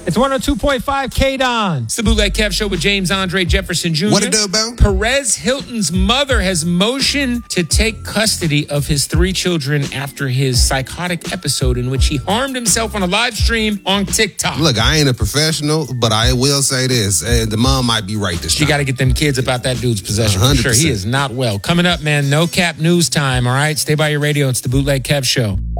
It's 102.5 K-Don. It's the Bootleg Kev Show with James Andre Jefferson Jr. What it do, bro? Perez Hilton's mother has motioned to take custody of his 3 children after his psychotic episode in which he harmed himself on a live stream on TikTok. Look, I ain't a professional, but I will say this. The mom might be right this time. You got to get them kids about that dude's possession. 100%. For sure, he is not well. Coming up, man, no cap news time, all right? Stay by your radio. It's the Bootleg Kev Show.